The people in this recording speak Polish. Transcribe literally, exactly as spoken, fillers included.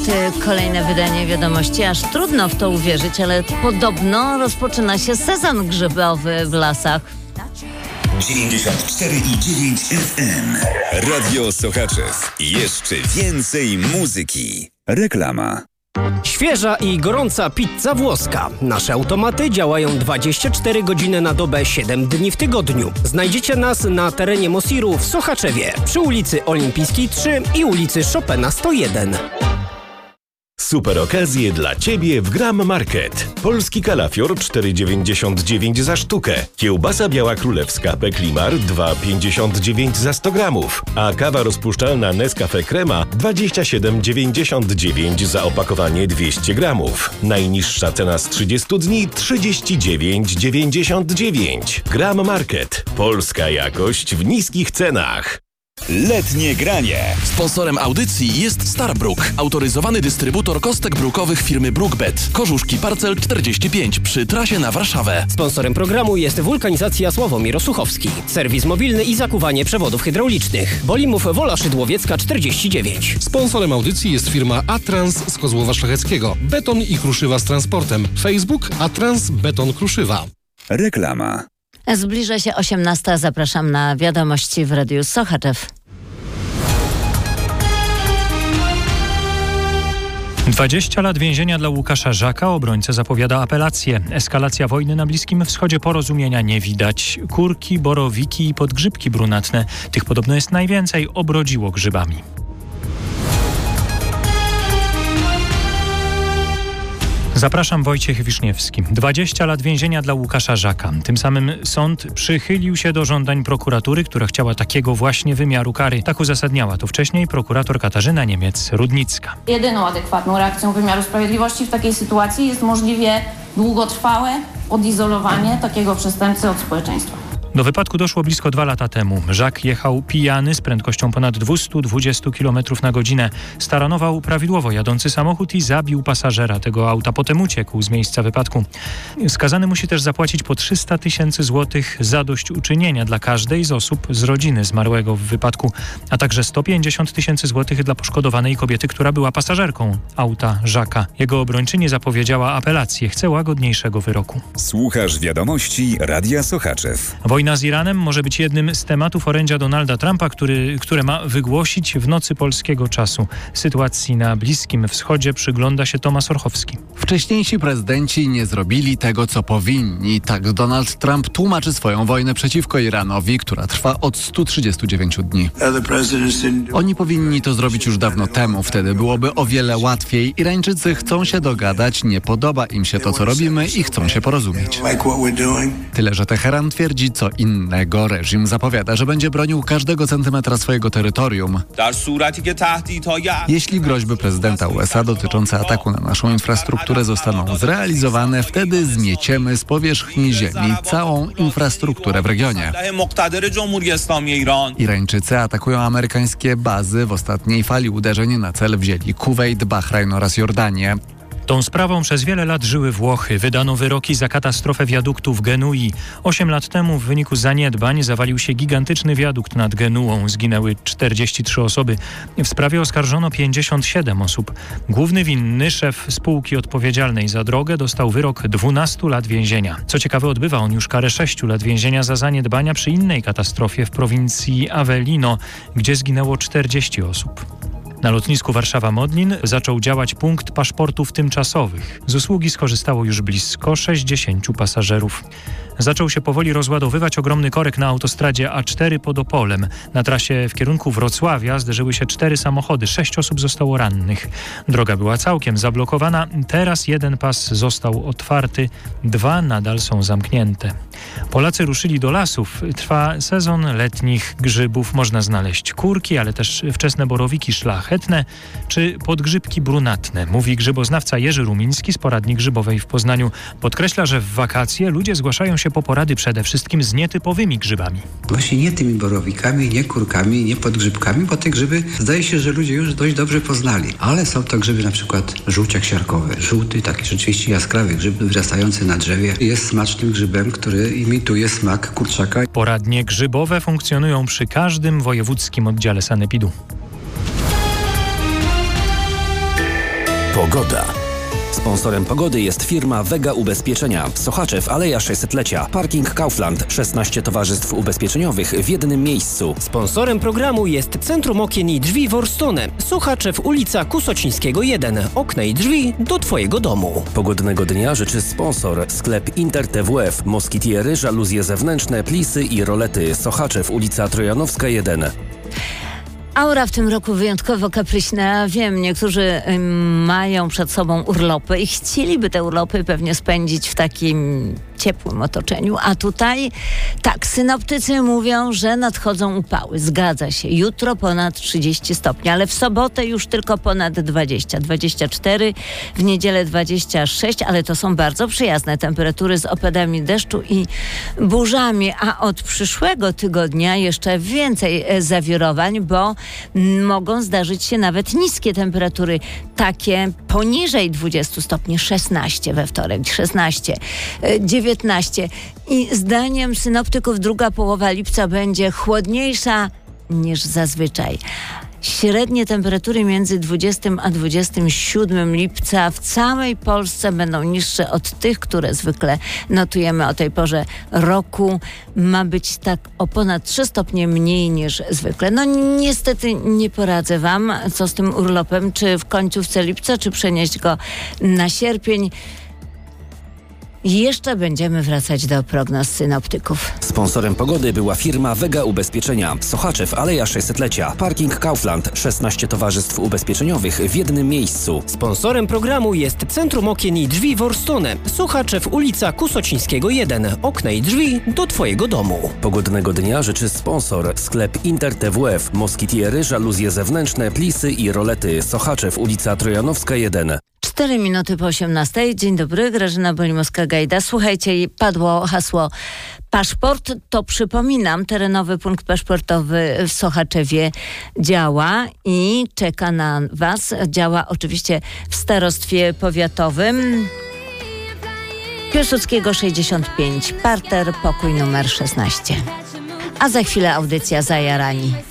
Kolejne wydanie wiadomości, aż trudno w to uwierzyć, ale podobno rozpoczyna się sezon grzybowy w lasach. dziewięćdziesiąt cztery i dziewięć F M. Radio Sochaczew. Jeszcze więcej muzyki. Reklama. Świeża i gorąca pizza włoska. Nasze automaty działają dwadzieścia cztery godziny na dobę, siedem dni w tygodniu. Znajdziecie nas na terenie Mosiru w Sochaczewie, przy ulicy Olimpijskiej trzy i ulicy Chopina sto jeden. Super okazje dla Ciebie w Gram Market. Polski kalafior cztery dziewięćdziesiąt dziewięć za sztukę. Kiełbasa biała królewska Peklimar dwa pięćdziesiąt dziewięć za sto gramów. A kawa rozpuszczalna Nescafe Crema dwadzieścia siedem dziewięćdziesiąt dziewięć za opakowanie dwieście gramów. Najniższa cena z trzydziestu dni trzydzieści dziewięć dziewięćdziesiąt dziewięć. Gram Market. Polska jakość w niskich cenach. Letnie granie. Sponsorem audycji jest Starbrook, autoryzowany dystrybutor kostek brukowych firmy Brookbet. Korzuszki Parcel czterdzieści pięć przy trasie na Warszawę. Sponsorem programu jest Wulkanizacja Sławomir Osuchowski. Serwis mobilny i zakuwanie przewodów hydraulicznych. Bolimów Wola Szydłowiecka czterdzieści dziewięć. Sponsorem audycji jest firma Atrans z Kozłowa Szlacheckiego. Beton i kruszywa z transportem. Facebook Atrans Beton Kruszywa. Reklama. Zbliża się osiemnasta. Zapraszam na wiadomości w Radiu Sochaczew. dwadzieścia lat więzienia dla Łukasza Żaka. Obrońca zapowiada apelację. Eskalacja wojny na Bliskim Wschodzie, porozumienia nie widać. Kurki, borowiki i podgrzybki brunatne, tych podobno jest najwięcej, obrodziło grzybami. Zapraszam, Wojciech Wiszniewski. dwadzieścia lat więzienia dla Łukasza Żaka. Tym samym sąd przychylił się do żądań prokuratury, która chciała takiego właśnie wymiaru kary. Tak uzasadniała to wcześniej prokurator Katarzyna Niemiec-Rudnicka. Jedyną adekwatną reakcją wymiaru sprawiedliwości w takiej sytuacji jest możliwie długotrwałe odizolowanie takiego przestępcy od społeczeństwa. Do wypadku doszło blisko dwa lata temu. Żak jechał pijany z prędkością ponad dwieście dwadzieścia kilometrów na godzinę. Staranował prawidłowo jadący samochód i zabił pasażera tego auta. Potem uciekł z miejsca wypadku. Skazany musi też zapłacić po trzysta tysięcy złotych zadośćuczynienia dla każdej z osób z rodziny zmarłego w wypadku, a także sto pięćdziesiąt tysięcy złotych dla poszkodowanej kobiety, która była pasażerką auta Żaka. Jego obrończyni zapowiedziała apelację. Chce łagodniejszego wyroku. Słuchasz wiadomości Radia Sochaczew. Wojna z Iranem może być jednym z tematów orędzia Donalda Trumpa, który, które ma wygłosić w nocy polskiego czasu. Sytuacji na Bliskim Wschodzie przygląda się Tomasz Orchowski. Wcześniejsi prezydenci nie zrobili tego, co powinni. Tak Donald Trump tłumaczy swoją wojnę przeciwko Iranowi, która trwa od stu trzydziestu dziewięciu dni. Oni powinni to zrobić już dawno temu. Wtedy byłoby o wiele łatwiej. Irańczycy chcą się dogadać, nie podoba im się to, co robimy i chcą się porozumieć. Tyle, że Teheran twierdzi co innego. Reżim zapowiada, że będzie bronił każdego centymetra swojego terytorium. Jeśli groźby prezydenta U S A dotyczące ataku na naszą infrastrukturę zostaną zrealizowane, wtedy zmieciemy z powierzchni ziemi całą infrastrukturę w regionie. Irańczycy atakują amerykańskie bazy. W ostatniej fali uderzeń na cel wzięli Kuwejt, Bahrajn oraz Jordanię. Tą sprawą przez wiele lat żyły Włochy. Wydano wyroki za katastrofę wiaduktu w Genui. Osiem lat temu w wyniku zaniedbań zawalił się gigantyczny wiadukt nad Genuą. Zginęły czterdzieści trzy osoby. W sprawie oskarżono pięćdziesiąt siedem osób. Główny winny, szef spółki odpowiedzialnej za drogę, dostał wyrok dwunastu lat więzienia. Co ciekawe, odbywa on już karę sześciu lat więzienia za zaniedbania przy innej katastrofie w prowincji Avellino, gdzie zginęło czterdzieści osób. Na lotnisku Warszawa-Modlin zaczął działać punkt paszportów tymczasowych. Z usługi skorzystało już blisko sześćdziesięciu pasażerów. Zaczął się powoli rozładowywać ogromny korek na autostradzie A cztery pod Opolem. Na trasie w kierunku Wrocławia zderzyły się cztery samochody. Sześć osób zostało rannych. Droga była całkiem zablokowana. Teraz jeden pas został otwarty, dwa nadal są zamknięte. Polacy ruszyli do lasów. Trwa sezon letnich grzybów. Można znaleźć kurki, ale też wczesne borowiki szlachetne czy podgrzybki brunatne. Mówi grzyboznawca Jerzy Rumiński z poradni grzybowej w Poznaniu. Podkreśla, że w wakacje ludzie zgłaszają się po porady przede wszystkim z nietypowymi grzybami. Właśnie nie tymi borowikami, nie kurkami, nie podgrzybkami, bo te grzyby zdaje się, że ludzie już dość dobrze poznali. Ale są to grzyby na przykład żółciak siarkowy. Żółty, taki rzeczywiście jaskrawy grzyb wyrastający na drzewie. Jest smacznym grzybem, który imituje smak kurczaka. Poradnie grzybowe funkcjonują przy każdym wojewódzkim oddziale sanepidu. Pogoda. Sponsorem pogody jest firma Vega Ubezpieczenia. Sochaczew, Aleja sześćsetlecia. Parking Kaufland. szesnaście towarzystw ubezpieczeniowych w jednym miejscu. Sponsorem programu jest Centrum Okien i Drzwi Worstone. Sochaczew, ulica Kusocińskiego jeden. Okna i drzwi do Twojego domu. Pogodnego dnia życzy sponsor. Sklep Inter T W F. Moskitiery, żaluzje zewnętrzne, plisy i rolety. Sochaczew, ulica Trojanowska jeden. Aura w tym roku wyjątkowo kapryśna. Wiem, niektórzy ym, mają przed sobą urlopy i chcieliby te urlopy pewnie spędzić w takim ciepłym otoczeniu. A tutaj tak, synoptycy mówią, że nadchodzą upały. Zgadza się. Jutro ponad trzydzieści stopni, ale w sobotę już tylko ponad dwadzieścia. dwadzieścia cztery, w niedzielę dwadzieścia sześć, ale to są bardzo przyjazne temperatury z opadami deszczu i burzami. A od przyszłego tygodnia jeszcze więcej zawirowań, bo mogą zdarzyć się nawet niskie temperatury, takie poniżej dwudziestu stopni, szesnaście we wtorek, szesnaście, dziewiętnaście. I zdaniem synoptyków druga połowa lipca będzie chłodniejsza niż zazwyczaj. Średnie temperatury między dwudziestym a dwudziestym siódmym lipca w całej Polsce będą niższe od tych, które zwykle notujemy o tej porze roku. Ma być tak o ponad trzy stopnie mniej niż zwykle. No niestety nie poradzę wam, co z tym urlopem, czy w końcówce lipca, czy przenieść go na sierpień. Jeszcze będziemy wracać do prognoz synoptyków. Sponsorem pogody była firma Vega Ubezpieczenia. Sochaczew, Aleja sześćsetlecia. Parking Kaufland. szesnaście towarzystw ubezpieczeniowych w jednym miejscu. Sponsorem programu jest Centrum Okien i Drzwi Worstone. Sochaczew, ulica Kusocińskiego jeden. Okna i drzwi do Twojego domu. Pogodnego dnia życzy sponsor. Sklep Inter T W F. Moskitiery, żaluzje zewnętrzne, plisy i rolety. Sochaczew, ulica Trojanowska jeden. Cztery minuty po osiemnastej. Dzień dobry, Grażyna Bolimowska-Gajda. Słuchajcie, padło hasło paszport, to przypominam, terenowy punkt paszportowy w Sochaczewie działa i czeka na Was. Działa oczywiście w starostwie powiatowym. Piłsudskiego sześćdziesiąt pięć, parter, pokój numer szesnaście. A za chwilę audycja Zajarani.